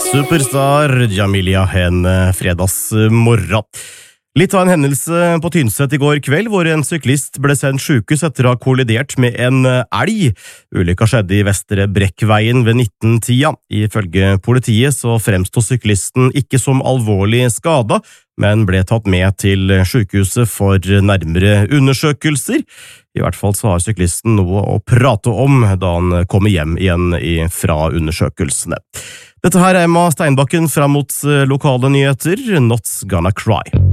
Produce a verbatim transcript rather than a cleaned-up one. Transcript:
Superstar Jamilia en fredagsmorgen. Litt av en hendelse på Tynset i går kveld, hvor en syklist ble sendt sykehus etter å ha kollidert med en elg. Ulykka skjedde i Vestre Brekkveien ved nitten-tida. Ifølge politiet så fremstod syklisten ikke som alvorlig skada, men ble tatt med til sykehuset for nærmere undersøkelser. I hvert fall så har syklisten noe å prate om da han kommer hjem igjen fra undersøkelsene. Dette her er Emma Steinbakken frem mot lokale nyheter, Not Gonna Cry.